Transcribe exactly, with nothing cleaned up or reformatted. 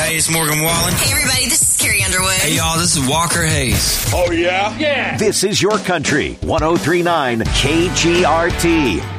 Hey, it's Morgan Wallen. Hey, everybody, this is Carrie Underwood. Hey, y'all, this is Walker Hayes. Oh, yeah? Yeah. This is your country. one oh three point nine K G R T.